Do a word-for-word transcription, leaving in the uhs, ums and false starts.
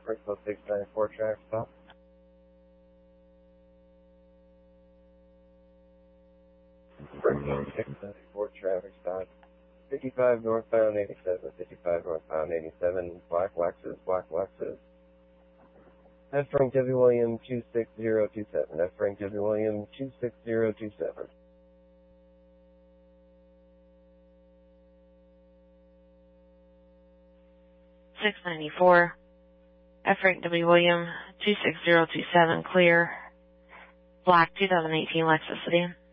Bristol six ninety-four traffic stop. Bristol six ninety-four traffic stop. fifty-five northbound eighty-seven, fifty-five northbound eighty-seven, Black Lexus, Black Lexus. F. Frank W. William two six zero two seven, F. Frank W. William two six zero two seven. six ninety-four, F. Frank W. William two six zero two seven, clear. Black two thousand eighteen Lexus sedan.